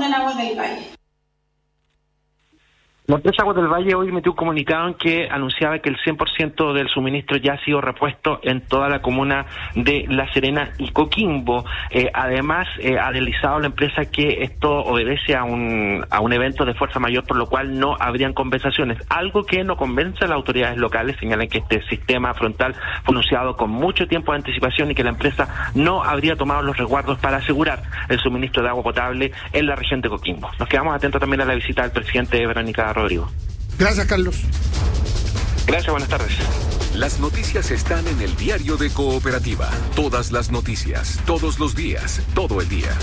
comuna en Aguas del Valle. La empresa Aguas del Valle hoy emitió un comunicado en que anunciaba que el 100% del suministro ya ha sido repuesto en toda la comuna de La Serena y Coquimbo. Además, ha deslizado la empresa que esto obedece a un evento de fuerza mayor, por lo cual no habrían compensaciones. Algo que no convence a las autoridades locales. Señalan que este sistema frontal fue anunciado con mucho tiempo de anticipación y que la empresa no habría tomado los resguardos para asegurar el suministro de agua potable en la región de Coquimbo. Nos quedamos atentos también a la visita del presidente Verónica Rodrigo. Gracias, Carlos. Gracias, buenas tardes. Las noticias están en el Diario de Cooperativa. Todas las noticias, todos los días, todo el día.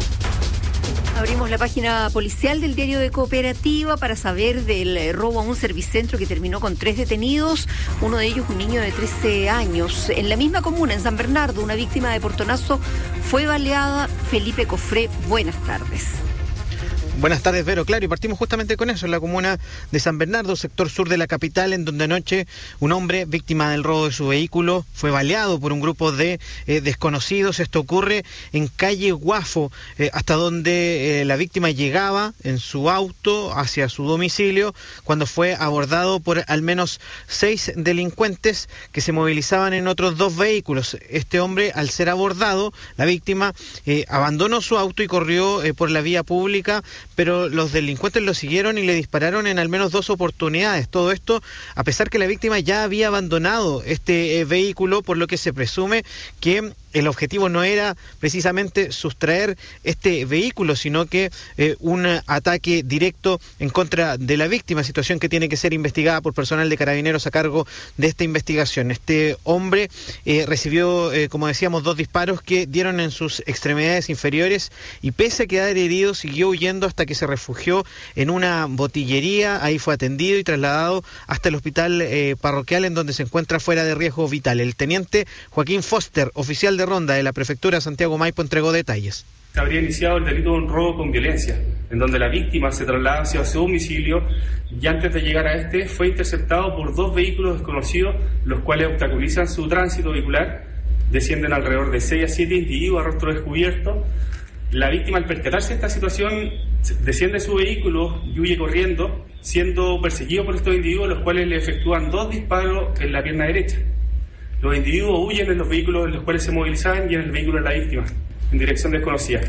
Abrimos la página policial del Diario de Cooperativa para saber del robo a un servicentro que terminó con 3 detenidos, uno de ellos un niño de 13 años. En la misma comuna, en San Bernardo, una víctima de portonazo fue baleada. Felipe Cofré, buenas tardes. Buenas tardes, Vero. Claro, y partimos justamente con eso, en la comuna de San Bernardo, sector sur de la capital, en donde anoche un hombre, víctima del robo de su vehículo, fue baleado por un grupo de desconocidos. Esto ocurre en calle Guafo, hasta donde la víctima llegaba en su auto hacia su domicilio, cuando fue abordado por al menos 6 delincuentes que se movilizaban en otros 2 vehículos. Este hombre, al ser abordado, la víctima abandonó su auto y corrió por la vía pública, pero los delincuentes lo siguieron y le dispararon en al menos 2 oportunidades. Todo esto a pesar que la víctima ya había abandonado este vehículo, por lo que se presume que el objetivo no era precisamente sustraer este vehículo, sino que un ataque directo en contra de la víctima, situación que tiene que ser investigada por personal de Carabineros a cargo de esta investigación. Este hombre recibió, como decíamos, 2 disparos que dieron en sus extremidades inferiores y pese a quedar herido, siguió huyendo hasta que se refugió en una botillería. Ahí fue atendido y trasladado hasta el hospital parroquial, en donde se encuentra fuera de riesgo vital. El teniente Joaquín Foster, oficial de ronda de la prefectura de Santiago Maipo, entregó detalles. Se habría iniciado el delito de un robo con violencia, en donde la víctima se traslada hacia su domicilio y antes de llegar a este fue interceptado por 2 vehículos desconocidos, los cuales obstaculizan su tránsito vehicular. Descienden alrededor de 6 a 7 individuos a rostro descubierto. La víctima, al percatarse de esta situación, desciende de su vehículo y huye corriendo, siendo perseguido por estos individuos, los cuales le efectúan 2 disparos en la pierna derecha. Los individuos huyen en los vehículos en los cuales se movilizaban y en el vehículo de la víctima, en dirección desconocida.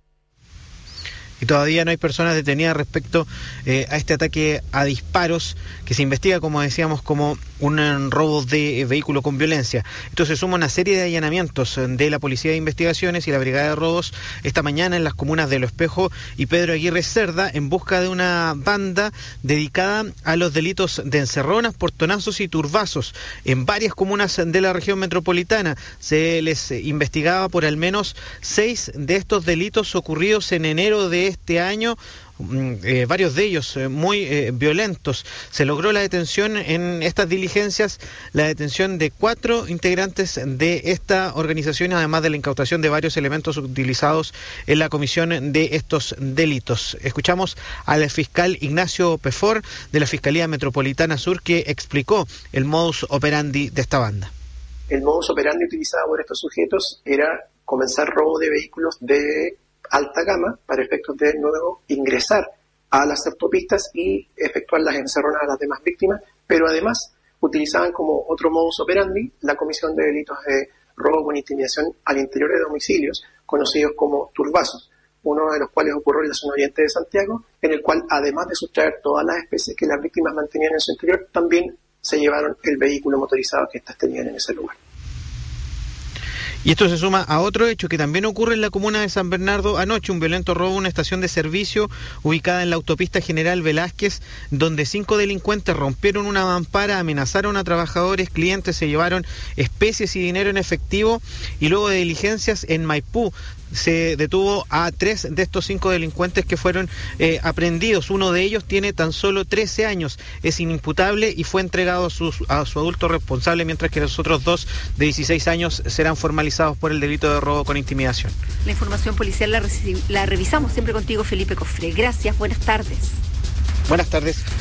Y todavía no hay personas detenidas respecto a este ataque a disparos que se investiga, como decíamos, como un robo de vehículo con violencia. Esto se suma a una serie de allanamientos de la Policía de Investigaciones y la Brigada de Robos esta mañana en las comunas de Lo Espejo y Pedro Aguirre Cerda, en busca de una banda dedicada a los delitos de encerronas, portonazos y turbazos. En varias comunas de la región metropolitana se les investigaba por al menos 6 de estos delitos ocurridos en enero de este año, varios de ellos muy violentos. Se logró la detención en estas diligencias, la detención de 4 integrantes de esta organización, además de la incautación de varios elementos utilizados en la comisión de estos delitos. Escuchamos al fiscal Ignacio Pefor de la Fiscalía Metropolitana Sur, que explicó el modus operandi de esta banda. El modus operandi utilizado por estos sujetos era comenzar robo de vehículos de alta gama para efectos de luego ingresar a las autopistas y efectuar las encerronas a las demás víctimas, pero además utilizaban como otro modus operandi la comisión de delitos de robo con intimidación al interior de domicilios, conocidos como turbazos, uno de los cuales ocurrió en la zona oriente de Santiago, en el cual además de sustraer todas las especies que las víctimas mantenían en su interior, también se llevaron el vehículo motorizado que éstas tenían en ese lugar. Y esto se suma a otro hecho que también ocurre en la comuna de San Bernardo anoche, un violento robo a una estación de servicio ubicada en la autopista General Velázquez, donde 5 delincuentes rompieron una mampara, amenazaron a trabajadores, clientes, se llevaron especies y dinero en efectivo, y luego de diligencias en Maipú se detuvo a 3 de estos 5 delincuentes que fueron aprehendidos. Uno de ellos tiene tan solo 13 años, es inimputable y fue entregado a su adulto responsable, mientras que los otros 2 de 16 años serán formalizados por el delito de robo con intimidación. La información policial la revisamos siempre contigo, Felipe Cofré. Gracias, buenas tardes. Buenas tardes.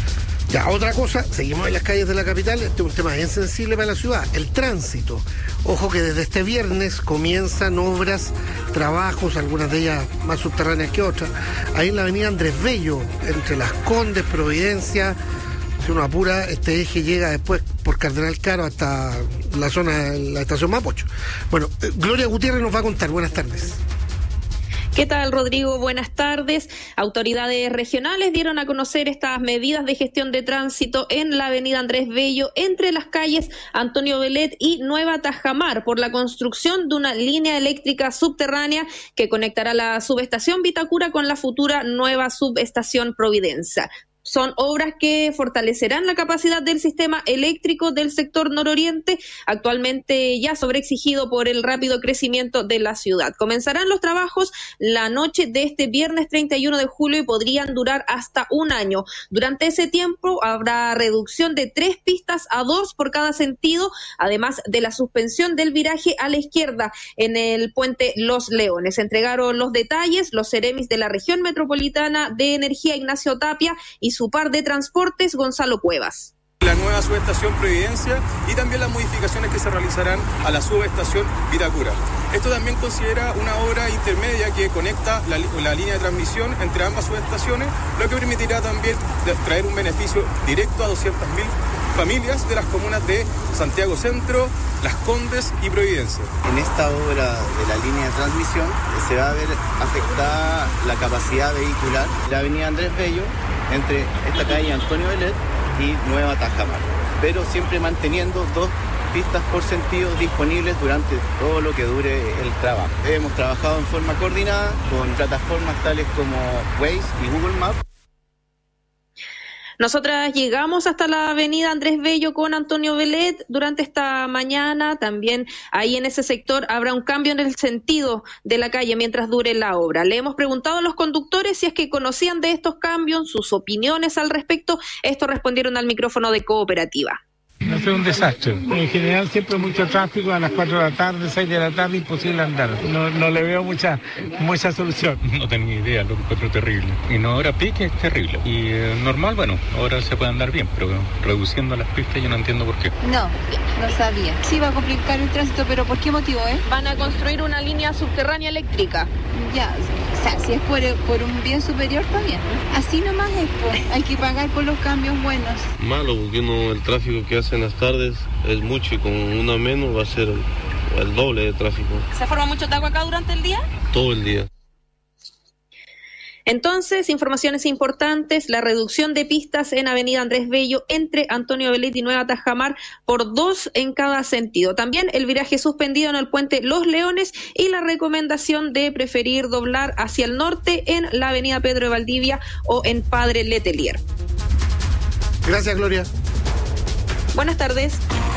Ya, otra cosa, seguimos en las calles de la capital, este es un tema bien sensible para la ciudad, el tránsito. Ojo que desde este viernes comienzan obras, trabajos, algunas de ellas más subterráneas que otras, ahí en la avenida Andrés Bello, entre Las Condes, Providencia. Si uno apura, este eje llega después por Cardenal Caro hasta la zona de la estación Mapocho. Bueno, Gloria Gutiérrez nos va a contar. Buenas tardes. ¿Qué tal, Rodrigo? Buenas tardes. Autoridades regionales dieron a conocer estas medidas de gestión de tránsito en la avenida Andrés Bello, entre las calles Antonio Velet y Nueva Tajamar, por la construcción de una línea eléctrica subterránea que conectará la subestación Vitacura con la futura nueva subestación Providencia. Son obras que fortalecerán la capacidad del sistema eléctrico del sector nororiente, actualmente ya sobreexigido por el rápido crecimiento de la ciudad. Comenzarán los trabajos la noche de este viernes 31 de julio y podrían durar hasta un año. Durante ese tiempo habrá reducción de 3 pistas a 2 por cada sentido, además de la suspensión del viraje a la izquierda en el puente Los Leones. Entregaron los detalles los seremis de la región metropolitana de energía Ignacio Tapia y su par de transportes Gonzalo Cuevas. La nueva subestación Providencia y también las modificaciones que se realizarán a la subestación Vitacura. Esto también considera una obra intermedia que conecta la línea de transmisión entre ambas subestaciones, lo que permitirá también traer un beneficio directo a 200.000 familias de las comunas de Santiago Centro, Las Condes y Providencia. En esta obra de la línea de transmisión se va a ver afectada la capacidad vehicular de la avenida Andrés Bello entre esta calle Antonio Velet y Nueva Tajamar, pero siempre manteniendo 2 pistas por sentido disponibles durante todo lo que dure el trabajo. Hemos trabajado en forma coordinada con plataformas tales como Waze y Google Maps. Nosotras llegamos hasta la avenida Andrés Bello con Antonio Velet durante esta mañana. También ahí en ese sector habrá un cambio en el sentido de la calle mientras dure la obra. Le hemos preguntado a los conductores si es que conocían de estos cambios, sus opiniones al respecto. Estos respondieron al micrófono de Cooperativa. No es un desastre. En general siempre mucho tráfico, a las 4 de la tarde, 6 de la tarde, imposible andar. No le veo mucha solución. No tenía idea, lo encuentro terrible. Y no, ahora pique es terrible. Y normal, bueno, ahora se puede andar bien, pero reduciendo las pistas yo no entiendo por qué. No sabía. Sí va a complicar el tránsito, pero ¿por qué motivo, Van a construir una línea subterránea eléctrica. Ya, o sea, si es por un bien superior, está bien. Así nomás es, pues. Hay que pagar por los cambios buenos. Malo, porque el tráfico que hace en las tardes es mucho y con una menos va a ser el doble de tráfico. ¿Se forma mucho taco acá durante el día? Todo el día. Entonces, informaciones importantes, la reducción de pistas en avenida Andrés Bello entre Antonio Velet y Nueva Tajamar por 2 en cada sentido. También el viraje suspendido en el puente Los Leones y la recomendación de preferir doblar hacia el norte en la avenida Pedro de Valdivia o en Padre Letelier. Gracias, Gloria. Buenas tardes.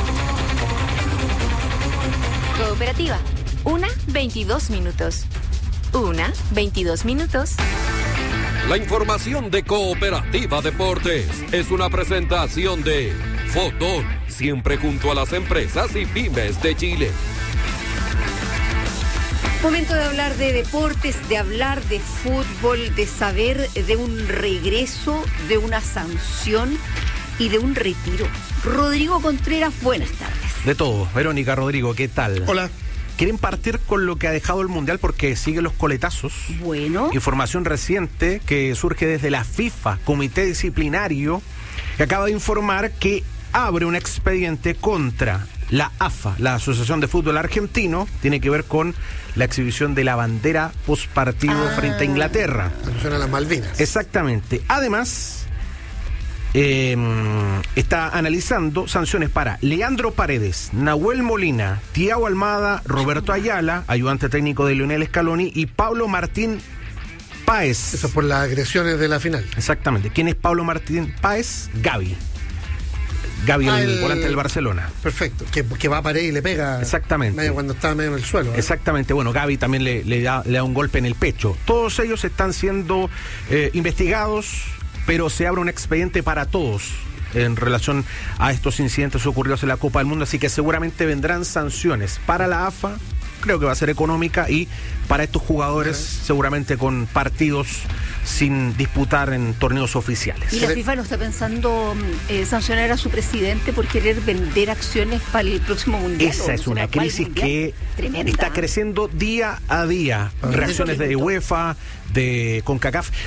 Cooperativa, 1:22 minutos. 1:22 minutos. La información de Cooperativa Deportes es una presentación de Fotón, siempre junto a las empresas y pymes de Chile. Momento de hablar de deportes, de hablar de fútbol, de saber de un regreso, de una sanción y de un retiro. Rodrigo Contreras, buenas tardes. De todo. Verónica, Rodrigo, ¿qué tal? Hola. ¿Quieren partir con lo que ha dejado el Mundial? Porque siguen los coletazos. Bueno. Información reciente que surge desde la FIFA, Comité Disciplinario, que acaba de informar que abre un expediente contra la AFA, la Asociación de Fútbol Argentino. Tiene que ver con la exhibición de la bandera postpartido frente a Inglaterra. Alusión a las Malvinas. Exactamente. Además, está analizando sanciones para Leandro Paredes, Nahuel Molina, Thiago Almada, Roberto Ayala, ayudante técnico de Lionel Scaloni, y Pablo Martín Páez. Eso por las agresiones de la final. Exactamente. ¿Quién es Pablo Martín Páez? Gavi, el volante del Barcelona. Perfecto, que va a Paredes y le pega. Exactamente. Medio cuando está medio en el suelo. Exactamente. Bueno, Gavi también le da un golpe en el pecho. Todos ellos están siendo investigados, pero se abre un expediente para todos en relación a estos incidentes ocurridos en la Copa del Mundo, así que seguramente vendrán sanciones para la AFA, creo que va a ser económica, y para estos jugadores seguramente con partidos sin disputar en torneos oficiales. ¿Y la FIFA no está pensando sancionar a su presidente por querer vender acciones para el próximo mundial? Esa es una crisis que está creciendo día a día. Reacciones de UEFA, de CONCACAF.